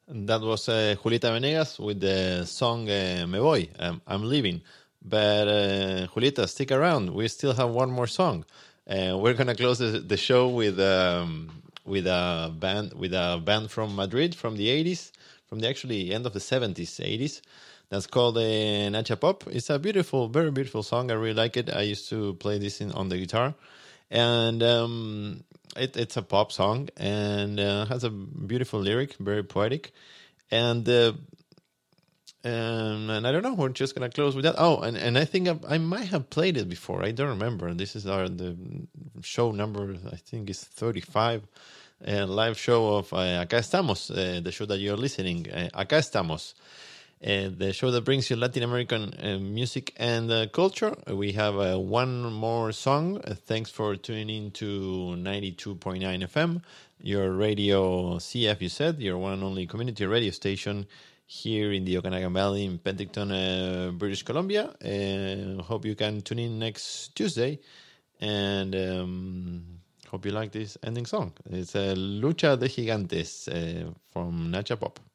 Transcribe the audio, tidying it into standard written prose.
That was Julieta Venegas with the song Me Voy, I'm Leaving. But Julieta, stick around. We still have one more song. We're gonna close the show with a band from Madrid from the 80s, from the actually end of the 70s, 80s. That's called Nacha Pop. It's a beautiful, very beautiful song. I really like it. I used to play this on the guitar, and it's a pop song and has a beautiful lyric, very poetic, and I don't know. We're just gonna close with that. Oh, and I think I might have played it before. I don't remember. This is the show number. I think it's 35. Live show of Acá Estamos, the show that you're listening. Acá Estamos. The show that brings you Latin American music and culture. We have one more song. Thanks for tuning in to 92.9 FM, your radio CF, you said, your one and only community radio station here in the Okanagan Valley in Penticton, British Columbia. Hope you can tune in next Tuesday, and hope you like this ending song. It's Lucha de Gigantes from Nacha Pop.